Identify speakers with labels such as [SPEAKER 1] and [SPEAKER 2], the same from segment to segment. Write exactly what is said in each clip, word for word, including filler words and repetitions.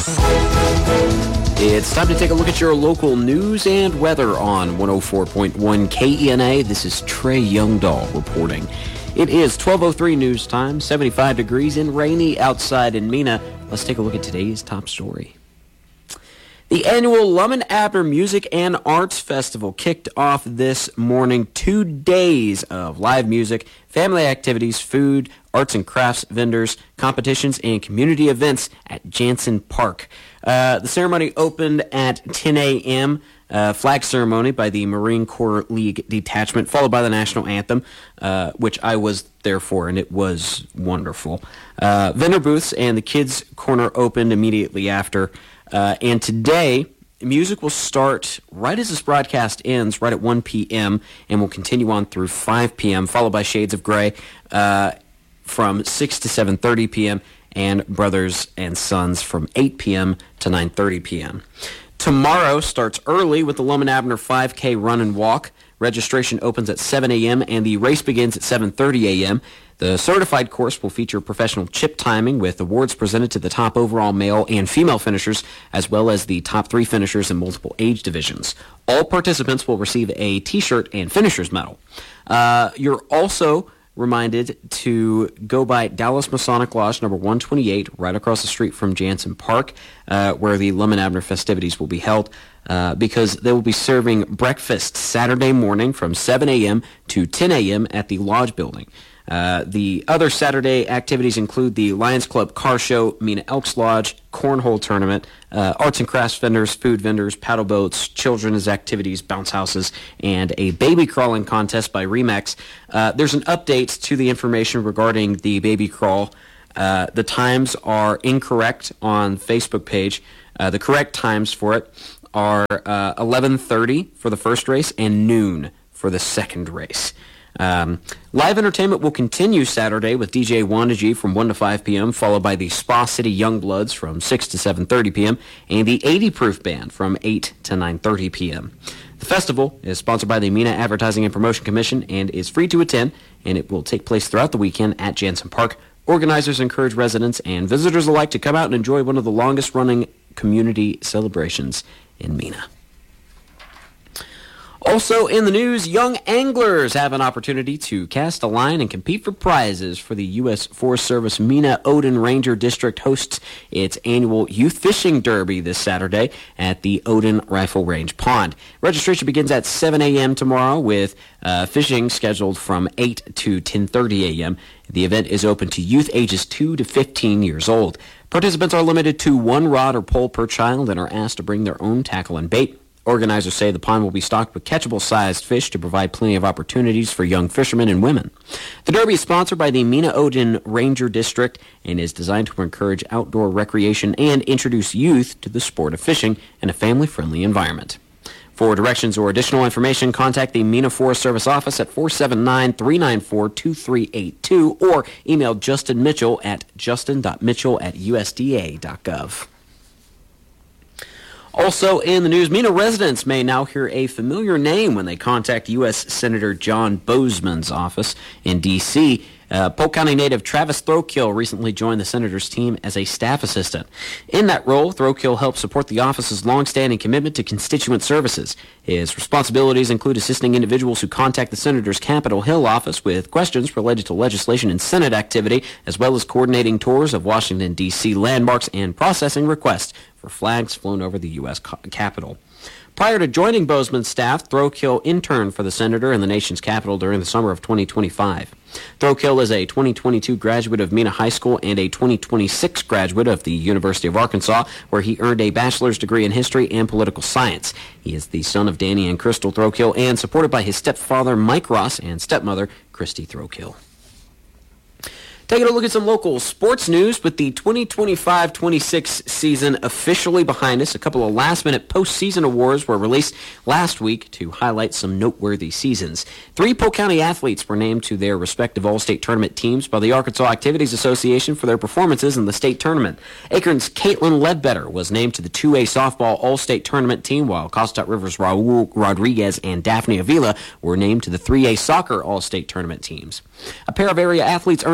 [SPEAKER 1] It's time to take a look at your local news and weather on one oh four point one K E N A. This is Trey Youngdahl reporting. It is twelve oh three news time, seventy-five degrees and rainy outside in Mena. Let's take a look at today's top story. The annual Lum and Abner Music and Arts Festival kicked off this morning. Two days of live music, family activities, food, arts and crafts vendors, competitions, and community events at Jansen Park. Uh, the ceremony opened at ten a.m., uh, flag ceremony by the Marine Corps League Detachment, followed by the national anthem, uh, which I was there for, and it was wonderful. Uh, vendor booths and the Kids Corner opened immediately after. Uh, and today, music will start right as this broadcast ends, right at one p.m., and will continue on through five p.m., followed by Shades of Grey uh, from six to seven thirty p.m., and Brothers and Sons from eight p.m. to nine thirty p.m. Tomorrow starts early with the Lum and Abner five K Run and Walk. Registration opens at seven a.m., and the race begins at seven thirty a.m., The certified course will feature professional chip timing with awards presented to the top overall male and female finishers, as well as the top three finishers in multiple age divisions. All participants will receive a T-shirt and finisher's medal. Uh, you're also reminded to go by Dallas Masonic Lodge number one twenty-eight, right across the street from Jansen Park, uh, where the Lum and Abner festivities will be held, uh, because they will be serving breakfast Saturday morning from seven a.m. to ten a.m. at the Lodge building. Uh, the other Saturday activities include the Lions Club Car Show, Mena Elks Lodge, Cornhole Tournament, uh, arts and crafts vendors, food vendors, paddle boats, children's activities, bounce houses, and a baby crawling contest by Remax. Uh, there's an update to the information regarding the baby crawl. Uh, the times are incorrect on Facebook page. Uh, the correct times for it are uh, eleven thirty for the first race and noon for the second race. Um, live entertainment will continue Saturday with D J Wandaji from one to five p.m., followed by the Spa City Youngbloods from six to seven thirty p.m., and the eighty Proof Band from eight to nine thirty p.m. The festival is sponsored by the Mena Advertising and Promotion Commission and is free to attend, and it will take place throughout the weekend at Jansen Park. Organizers encourage residents and visitors alike to come out and enjoy one of the longest-running community celebrations in Mena. Also in the news, young anglers have an opportunity to cast a line and compete for prizes for the U S Forest Service Mena Odin Ranger District hosts its annual Youth Fishing Derby this Saturday at the Odin Rifle Range Pond. Registration begins at seven a.m. tomorrow with uh, fishing scheduled from eight to ten thirty a.m. The event is open to youth ages two to fifteen years old. Participants are limited to one rod or pole per child and are asked to bring their own tackle and bait. Organizers say the pond will be stocked with catchable-sized fish to provide plenty of opportunities for young fishermen and women. The Derby is sponsored by the Mena Odin Ranger District and is designed to encourage outdoor recreation and introduce youth to the sport of fishing in a family-friendly environment. For directions or additional information, contact the Mena Forest Service office at four seven nine, three nine four, two three eight two or email Justin Mitchell at justin dot mitchell at u s d a dot gov. Also in the news, Mena residents may now hear a familiar name when they contact U S Senator John Boozman's office in D C Uh, Polk County native Travis Throkill recently joined the senator's team as a staff assistant. In that role, Throkill helped support the office's longstanding commitment to constituent services. His responsibilities include assisting individuals who contact the senator's Capitol Hill office with questions related to legislation and Senate activity, as well as coordinating tours of Washington, D C landmarks and processing requests for flags flown over the U S Capitol. Prior to joining Boozman's staff, Throkill interned for the senator in the nation's capital during the summer of twenty twenty-five. Throkill is a twenty twenty-two graduate of Mena High School and a twenty twenty-six graduate of the University of Arkansas, where he earned a bachelor's degree in history and political science. He is the son of Danny and Crystal Throkill and supported by his stepfather, Mike Ross, and stepmother, Christy Throkill. Taking a look at some local sports news with the twenty twenty-five twenty-six season officially behind us. A couple of last-minute postseason awards were released last week to highlight some noteworthy seasons. Three Polk County athletes were named to their respective All-State Tournament teams by the Arkansas Activities Association for their performances in the state tournament. Akron's Caitlin Ledbetter was named to the two A softball All-State Tournament team, while Costat River's Raul Rodriguez and Daphne Avila were named to the three A soccer All-State Tournament teams. A pair of area athletes earned All-State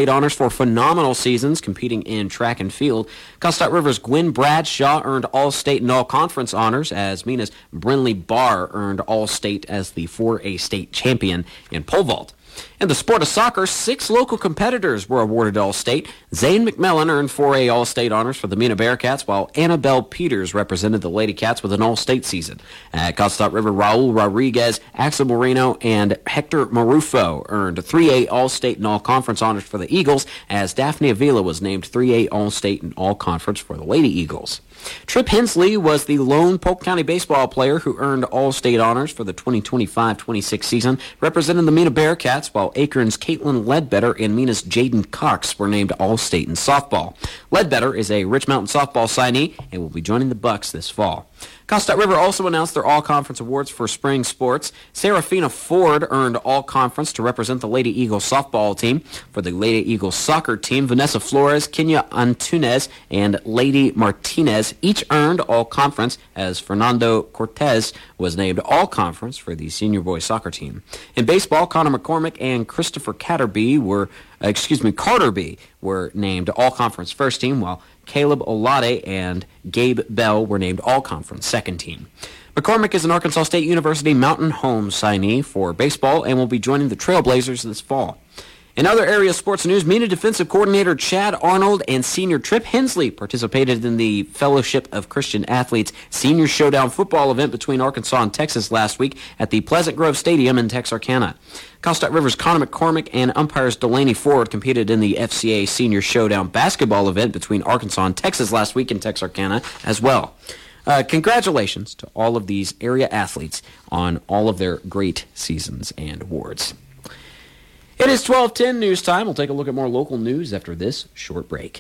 [SPEAKER 1] All-State honors for phenomenal seasons competing in track and field. Costite River's Gwen Bradshaw earned All-State and All-Conference honors, as Mina's Brinley Barr earned All-State as the four A state champion in pole vault. In the sport of soccer, six local competitors were awarded All-State. Zane McMillan earned four A All-State honors for the Mina Bearcats, while Annabelle Peters represented the Lady Cats with an All-State season. At Costite River, Raul Rodriguez, Axel Moreno, and Hector Marufo earned three A All-State and All-Conference honors for the Eagles, as Daphne Avila was named three A All-State and All-Conference for the Lady Eagles. Trip Hensley was the lone Polk County baseball player who earned All-State honors for the twenty twenty-five twenty-six season, representing the Mina Bearcats, while Akron's Caitlin Ledbetter and Mina's Jaden Cox were named All-State in softball. Ledbetter is a Rich Mountain softball signee and will be joining the Bucks this fall. Costite River also announced their All-Conference awards for spring sports. Serafina Ford earned All-Conference to represent the Lady Eagles softball team. For the Lady Eagles soccer team, Vanessa Flores, Kenya Antunes, and Lady Martinez each earned All-Conference, as Fernando Cortez was named All-Conference for the senior boys soccer team. In baseball, Connor McCormick and Christopher Catterby were, uh, excuse me, Carterby were named All-Conference first team, while Caleb Olade and Gabe Bell were named All-Conference second team. McCormick is an Arkansas State University Mountain Home signee for baseball and will be joining the Trailblazers this fall. In other area sports news, Mina defensive coordinator Chad Arnold and senior Trip Hensley participated in the Fellowship of Christian Athletes Senior Showdown football event between Arkansas and Texas last week at the Pleasant Grove Stadium in Texarkana. Costite River's Connor McCormick and umpires Delaney Ford competed in the F C A Senior Showdown basketball event between Arkansas and Texas last week in Texarkana as well. Uh, congratulations to all of these area athletes on all of their great seasons and awards. It is twelve ten news time. We'll take a look at more local news after this short break.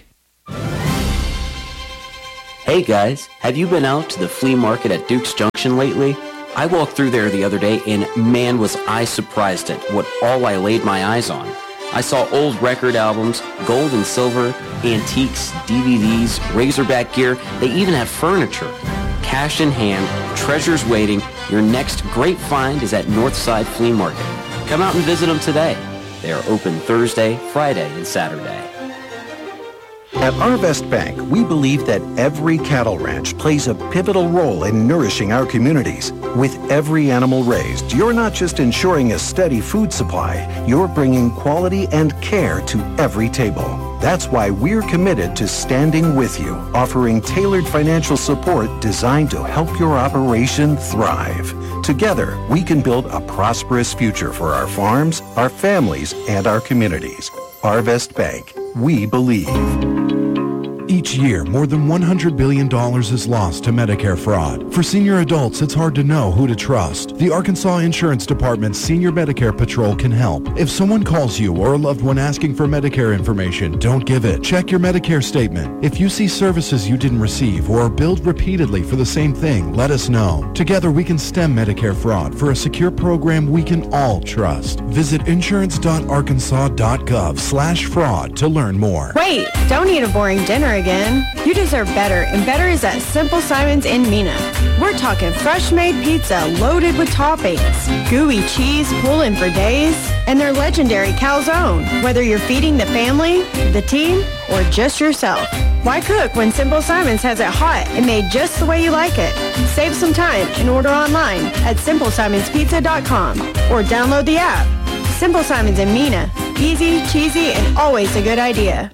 [SPEAKER 1] Hey guys, have you been out to the flea market at Duke's Junction lately? I walked through there the other day and man was I surprised at what all I laid my eyes on. I saw old record albums, gold and silver, antiques, D V Ds, Razorback gear. They even have furniture. Cash in hand, treasures waiting. Your next great find is at Northside Flea Market. Come out and visit them today. They are open Thursday, Friday, and Saturday.
[SPEAKER 2] At Arvest Bank, we believe that every cattle ranch plays a pivotal role in nourishing our communities. With every animal raised, you're not just ensuring a steady food supply, you're bringing quality and care to every table. That's why we're committed to standing with you, offering tailored financial support designed to help your operation thrive. Together, we can build a prosperous future for our farms, our families, and our communities. Arvest Bank, we believe.
[SPEAKER 3] Each year, more than one hundred billion dollars is lost to Medicare fraud. For senior adults, it's hard to know who to trust. The Arkansas Insurance Department's Senior Medicare Patrol can help. If someone calls you or a loved one asking for Medicare information, don't give it. Check your Medicare statement. If you see services you didn't receive or are billed repeatedly for the same thing, let us know. Together, we can stem Medicare fraud for a secure program we can all trust. Visit insurance.arkansas.gov slash fraud to learn more.
[SPEAKER 4] Wait, don't eat a boring dinner again. You deserve better, and better is at Simple Simons in Mina. We're talking fresh-made pizza loaded with toppings, gooey cheese pulling for days, and their legendary calzone. Whether you're feeding the family, the team, or just yourself, why cook when Simple Simons has it hot and made just the way you like it? Save some time and order online at simple simons pizza dot com or download the app. Simple Simons in Mina. Easy, cheesy, and always a good idea.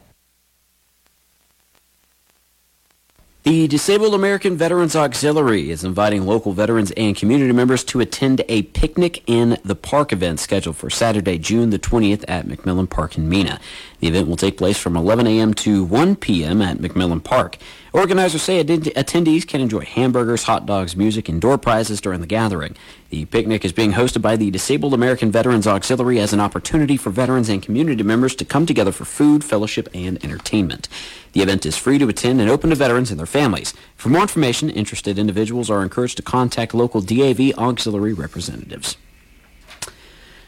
[SPEAKER 1] The Disabled American Veterans Auxiliary is inviting local veterans and community members to attend a Picnic in the Park event scheduled for Saturday, June the twentieth at McMillan Park in Mina. The event will take place from eleven a.m. to one p.m. at McMillan Park. Organizers say attendees can enjoy hamburgers, hot dogs, music, and door prizes during the gathering. The picnic is being hosted by the Disabled American Veterans Auxiliary as an opportunity for veterans and community members to come together for food, fellowship, and entertainment. The event is free to attend and open to veterans and their families. For more information, interested individuals are encouraged to contact local D A V auxiliary representatives.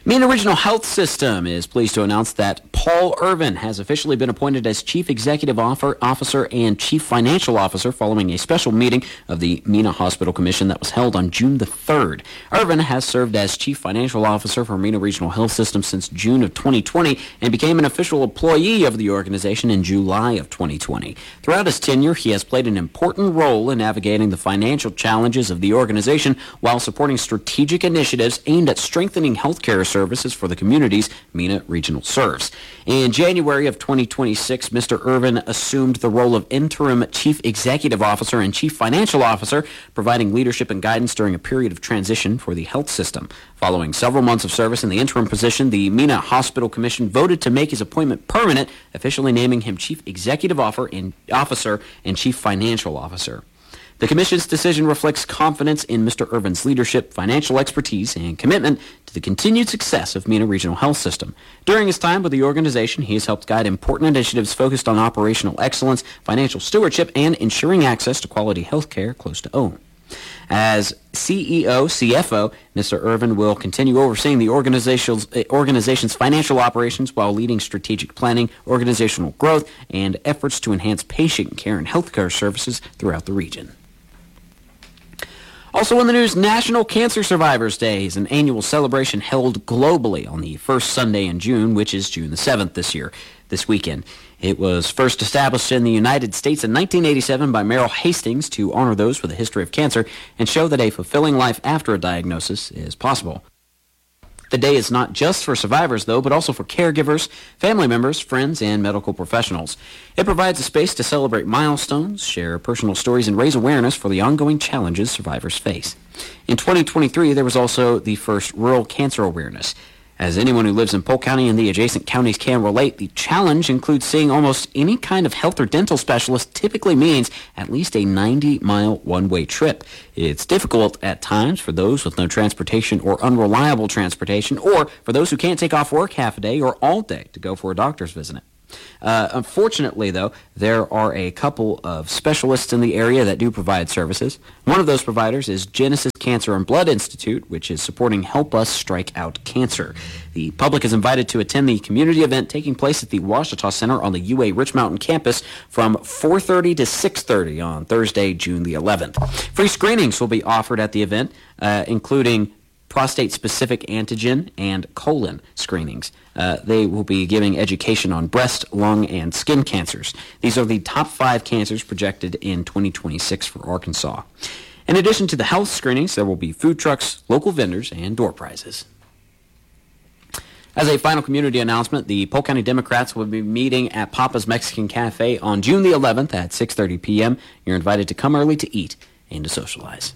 [SPEAKER 1] Mina Regional Health System is pleased to announce that Paul Irvin has officially been appointed as Chief Executive Officer and Chief Financial Officer following a special meeting of the Mina Hospital Commission that was held on June the third. Irvin has served as Chief Financial Officer for Mina Regional Health System since June of twenty twenty and became an official employee of the organization in July of twenty twenty. Throughout his tenure, he has played an important role in navigating the financial challenges of the organization while supporting strategic initiatives aimed at strengthening healthcare services for the communities Mina Regional serves. In January of twenty twenty-six, Mister Irvin assumed the role of interim Chief Executive Officer and Chief Financial Officer, providing leadership and guidance during a period of transition for the health system. Following several months of service in the interim position, the Mina Hospital Commission voted to make his appointment permanent, officially naming him Chief Executive Officer and Chief Financial Officer. The Commission's decision reflects confidence in Mister Irvin's leadership, financial expertise, and commitment to the continued success of Mina Regional Health System. During his time with the organization, he has helped guide important initiatives focused on operational excellence, financial stewardship, and ensuring access to quality health care close to home. As C E O, C F O, Mister Irvin will continue overseeing the organization's, organization's financial operations while leading strategic planning, organizational growth, and efforts to enhance patient care and healthcare services throughout the region. Also in the news, National Cancer Survivors Day is an annual celebration held globally on the first Sunday in June, which is June the seventh this year, this weekend. It was first established in the United States in nineteen eighty-seven by Merrill Hastings to honor those with a history of cancer and show that a fulfilling life after a diagnosis is possible. The day is not just for survivors, though, but also for caregivers, family members, friends, and medical professionals. It provides a space to celebrate milestones, share personal stories, and raise awareness for the ongoing challenges survivors face. In twenty twenty-three, there was also the first Rural Cancer Awareness. As anyone who lives in Polk County and the adjacent counties can relate, the challenge includes seeing almost any kind of health or dental specialist typically means at least a ninety-mile one-way trip. It's difficult at times for those with no transportation or unreliable transportation, or for those who can't take off work half a day or all day to go for a doctor's visit. Uh, unfortunately, though, there are a couple of specialists in the area that do provide services. One of those providers is Genesis Cancer and Blood Institute, which is supporting Help Us Strike Out Cancer. The public is invited to attend the community event taking place at the Ouachita Center on the U A Rich Mountain campus from four thirty to six thirty on Thursday, June the eleventh. Free screenings will be offered at the event, uh, including prostate-specific antigen and colon screenings. Uh, they will be giving education on breast, lung, and skin cancers. These are the top five cancers projected in twenty twenty-six for Arkansas. In addition to the health screenings, there will be food trucks, local vendors, and door prizes. As a final community announcement, the Polk County Democrats will be meeting at Papa's Mexican Cafe on June the eleventh at six thirty p.m. You're invited to come early to eat and to socialize.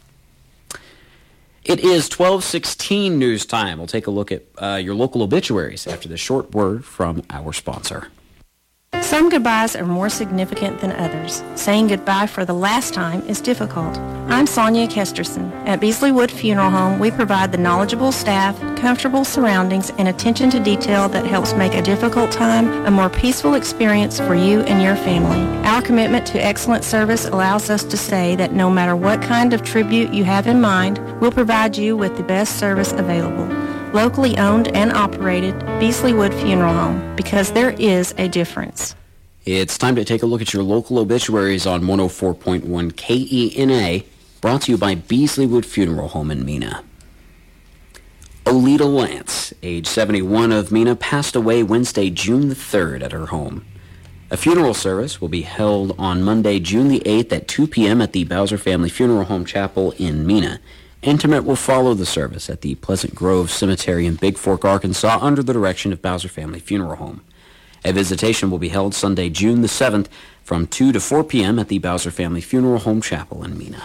[SPEAKER 1] It is twelve sixteen news time. We'll take a look at uh, your local obituaries after this short word from our sponsor.
[SPEAKER 5] Some goodbyes are more significant than others. Saying goodbye for the last time is difficult. I'm Sonia Kesterson. At Beasley Wood Funeral Home, we provide the knowledgeable staff, comfortable surroundings, and attention to detail that helps make a difficult time a more peaceful experience for you and your family. Our commitment to excellent service allows us to say that no matter what kind of tribute you have in mind, we'll provide you with the best service available. Locally owned and operated, Beasley Wood Funeral Home, because there is a difference.
[SPEAKER 1] It's time to take a look at your local obituaries on one oh four point one K E N A, brought to you by Beasley Wood Funeral Home in Mina. Oleta Lance, age seventy-one, of Mina, passed away Wednesday, June the third at her home. A funeral service will be held on Monday, June the eighth at two p.m. at the Bowser Family Funeral Home Chapel in Mina. Intimate will follow the service at the Pleasant Grove Cemetery in Big Fork, Arkansas, under the direction of Bowser Family Funeral Home. A visitation will be held Sunday, June the seventh, from two to four p.m. at the Bowser Family Funeral Home Chapel in Mina.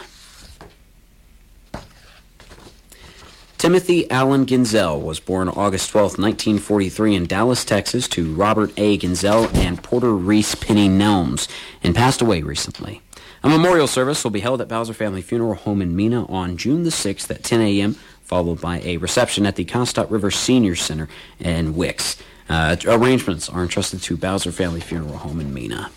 [SPEAKER 1] Timothy Allen Ginzel was born August twelfth, nineteen forty-three in Dallas, Texas, to Robert A. Ginzel and Porter Reese Penny Nelms, and passed away recently. A memorial service will be held at Bowser Family Funeral Home in Mina on June the sixth at ten a.m., followed by a reception at the Comstock River Senior Center in Wicks. Uh, arrangements are entrusted to Bowser Family Funeral Home in Mina.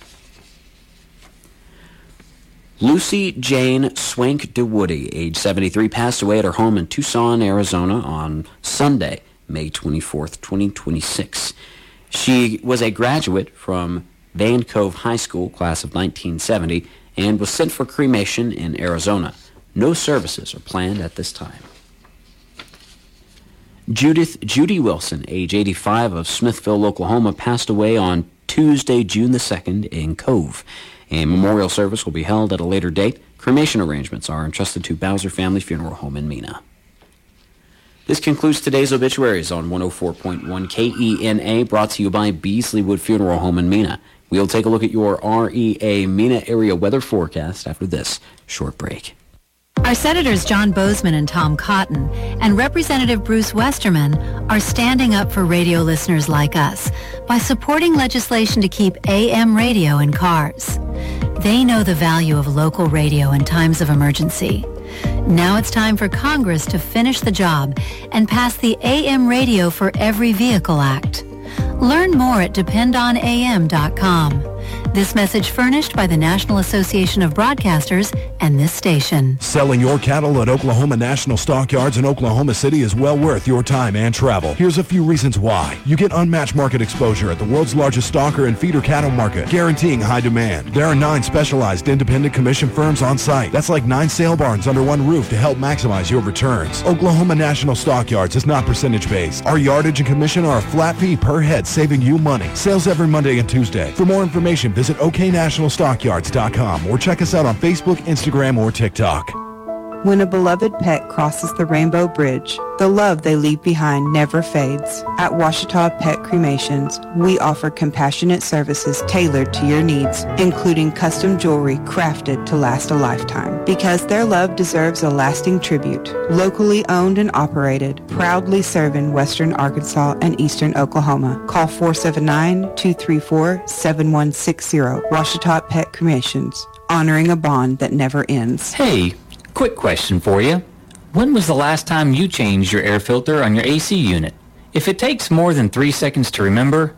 [SPEAKER 1] Lucy Jane Swank DeWoody, age seventy-three, passed away at her home in Tucson, Arizona on Sunday, May twenty-fourth, twenty twenty-six. She was a graduate from Van Cove High School, class of nineteen seventy, and was sent for cremation in Arizona. No services are planned at this time. Judith Judy Wilson, age eighty-five, of Smithville, Oklahoma, passed away on Tuesday, June the second in Cove. A memorial service will be held at a later date. Cremation arrangements are entrusted to Bowser Family Funeral Home in Mena. This concludes today's obituaries on one oh four point one K E N A, brought to you by Beasley Wood Funeral Home in Mena. We'll take a look at your R E A Mena area weather forecast after this short break.
[SPEAKER 6] Our Senators John Bozeman and Tom Cotton and Representative Bruce Westerman are standing up for radio listeners like us by supporting legislation to keep A M radio in cars. They know the value of local radio in times of emergency. Now it's time for Congress to finish the job and pass the A M Radio for Every Vehicle Act. Learn more at depend on A M dot com. This message furnished by the National Association of Broadcasters and this station.
[SPEAKER 3] Selling your cattle at Oklahoma National Stockyards in Oklahoma City is well worth your time and travel. Here's a few reasons why. You get unmatched market exposure at the world's largest stalker and feeder cattle market, guaranteeing high demand. There are nine specialized independent commission firms on site. That's like nine sale barns under one roof to help maximize your returns. Oklahoma National Stockyards is not percentage-based. Our yardage and commission are a flat fee per head, saving you money. Sales every Monday and Tuesday. For more information, visit O K national stockyards dot com or check us out on Facebook, Instagram, or TikTok.
[SPEAKER 7] When a beloved pet crosses the Rainbow Bridge, the love they leave behind never fades. At Ouachita Pet Cremations, we offer compassionate services tailored to your needs, including custom jewelry crafted to last a lifetime. Because their love deserves a lasting tribute. Locally owned and operated, proudly serving Western Arkansas and Eastern Oklahoma. Call four seven nine, two three four, seven one six zero. Ouachita Pet Cremations, honoring a bond that never ends.
[SPEAKER 8] Hey, quick question for you. When was the last time you changed your air filter on your A C unit? If it takes more than three seconds to remember,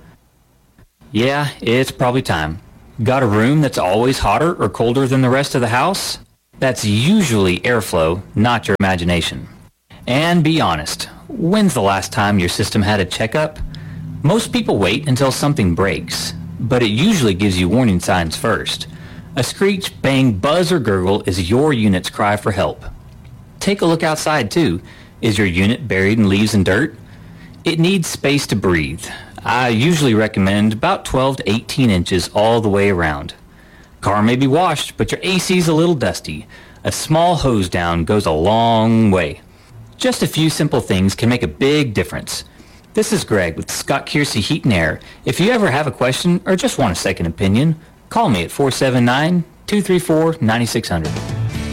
[SPEAKER 8] yeah, it's probably time. Got a room that's always hotter or colder than the rest of the house? That's usually airflow, not your imagination. And be honest, when's the last time your system had a checkup? Most people wait until something breaks, but it usually gives you warning signs first. A screech, bang, buzz, or gurgle is your unit's cry for help. Take a look outside, too. Is your unit buried in leaves and dirt? It needs space to breathe. I usually recommend about twelve to eighteen inches all the way around. Car may be washed, but your A C's a little dusty. A small hose down goes a long way. Just a few simple things can make a big difference. This is Greg with Scott Kiersey Heat and Air. If you ever have a question or just want a second opinion, call me at four seven nine, two three four, nine six zero zero.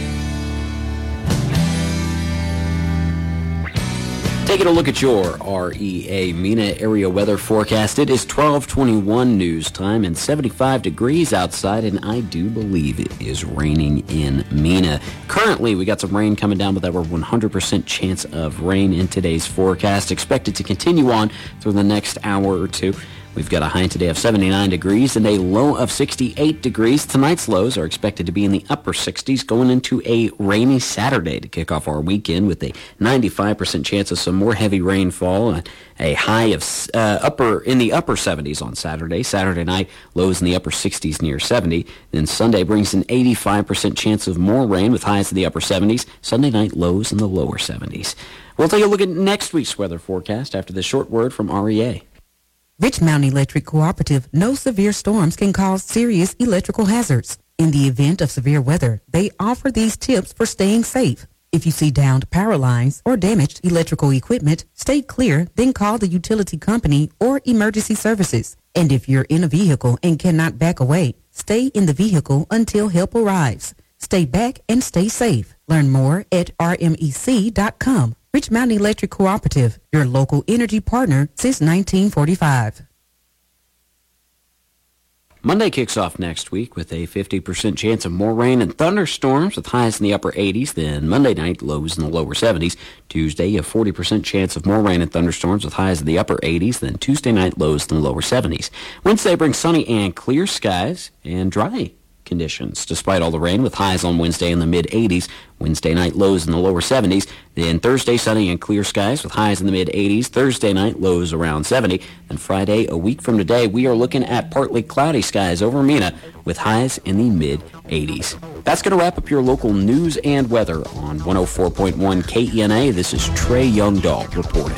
[SPEAKER 1] Taking a look at your R E A Mena area weather forecast. It is twelve twenty-one news time and seventy-five degrees outside, and I do believe it is raining in Mena. Currently, we got some rain coming down with over one hundred percent chance of rain in today's forecast. Expected to continue on through the next hour or two. We've got a high today of seventy-nine degrees and a low of sixty-eight degrees. Tonight's lows are expected to be in the upper sixties, going into a rainy Saturday to kick off our weekend with a ninety-five percent chance of some more heavy rainfall. And a high of uh, upper in the upper seventies on Saturday. Saturday night, lows in the upper sixties near seventy. Then Sunday brings an eighty-five percent chance of more rain with highs in the upper seventies. Sunday night, lows in the lower seventies. We'll take a look at next week's weather forecast after this short word from R E A.
[SPEAKER 9] Rich Mountain Electric Cooperative knows severe storms can cause serious electrical hazards. In the event of severe weather, they offer these tips for staying safe. If you see downed power lines or damaged electrical equipment, stay clear, then call the utility company or emergency services. And if you're in a vehicle and cannot back away, stay in the vehicle until help arrives. Stay back and stay safe. Learn more at R M E C dot com. Rich Mountain Electric Cooperative, your local energy partner since nineteen forty-five.
[SPEAKER 1] Monday kicks off next week with a fifty percent chance of more rain and thunderstorms with highs in the upper eighties. Then Monday night, lows in the lower seventies. Tuesday, a forty percent chance of more rain and thunderstorms with highs in the upper eighties. Then Tuesday night, lows in the lower seventies. Wednesday brings sunny and clear skies and dry conditions. Despite all the rain, with highs on Wednesday in the mid-eighties, Wednesday night lows in the lower seventies. Then Thursday, sunny and clear skies with highs in the mid-eighties. Thursday night, lows around seventy. And Friday, a week from today, we are looking at partly cloudy skies over Mena with highs in the mid-eighties. That's going to wrap up your local news and weather on one oh four point one K E N A. This is Trey Youngdahl reporting.